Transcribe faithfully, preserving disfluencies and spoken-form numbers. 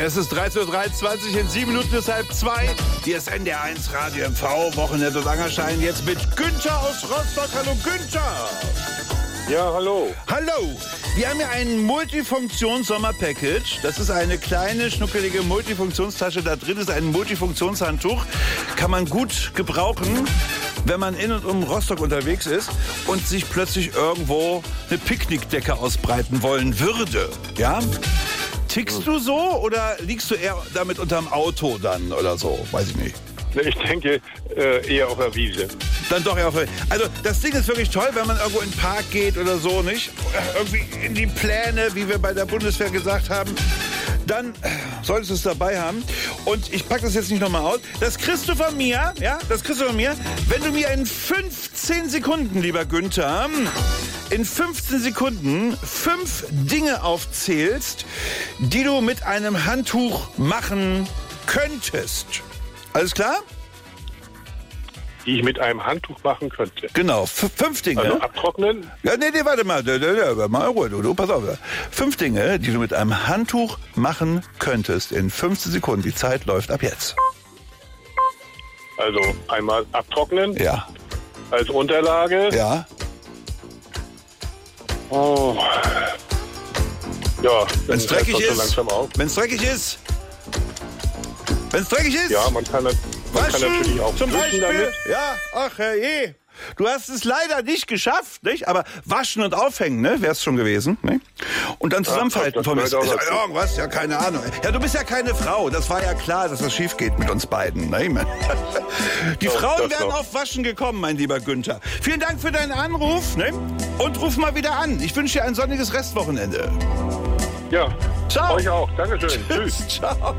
Es ist dreizehn Uhr dreiundzwanzig, in sieben Minuten ist halb zwei. Hier ist N D R eins Radio M V, Wochenende und Angerschein. Jetzt mit Günther aus Rostock. Hallo Günther. Ja, hallo. Hallo. Wir haben hier ein Multifunktions-Sommer-Package. Das ist eine kleine, schnuckelige Multifunktionstasche. Da drin ist ein Multifunktionshandtuch. Kann man gut gebrauchen, wenn man in und um Rostock unterwegs ist und sich plötzlich irgendwo eine Picknickdecke ausbreiten wollen würde. Ja? Tickst du so oder liegst du eher damit unterm Auto dann oder so? Weiß ich nicht. Ich denke äh, eher auf der Wiese. Dann doch eher auf der Wiese. Also das Ding ist wirklich toll, wenn man irgendwo in den Park geht oder so, nicht? Irgendwie in die Pläne, wie wir bei der Bundeswehr gesagt haben. Dann solltest du es dabei haben. Und ich packe das jetzt nicht nochmal aus. Das kriegst du von mir, ja? Das kriegst du von mir, wenn du mir in fünfzehn Sekunden, lieber Günther, in fünfzehn Sekunden fünf Dinge aufzählst, die du mit einem Handtuch machen könntest. Alles klar? Die ich mit einem Handtuch machen könnte. Genau, f- fünf Dinge. Also abtrocknen? Ja, nee, nee, warte mal. Mal Ruhe, du, du, pass auf. Fünf Dinge, die du mit einem Handtuch machen könntest in fünfzehn Sekunden. Die Zeit läuft ab jetzt. Also einmal abtrocknen. Ja. Als Unterlage. Ja. Oh. Ja, Wenn es dreckig hört das so ist. langsam auf. Wenn es dreckig ist. Wenn es dreckig ist. Ja, man kann, man kann natürlich auch zum duschen Beispiel. damit. Ja, ach herrje. Du hast es leider nicht geschafft, nicht? Aber waschen und aufhängen, ne, wäre es schon gewesen, ne? Und dann zusammenfalten das vom gehört auch ja, dazu. irgendwas, ja, keine Ahnung. Ja, du bist ja keine Frau. Das war ja klar, dass das schief geht mit uns beiden, ne? Die Doch, Frauen das wären doch. auf Waschen gekommen, mein lieber Günther. Vielen Dank für deinen Anruf, ne? Und ruf mal wieder an. Ich wünsche dir ein sonniges Restwochenende. Ja, Ciao. euch auch. Dankeschön. Tschüss. Ciao.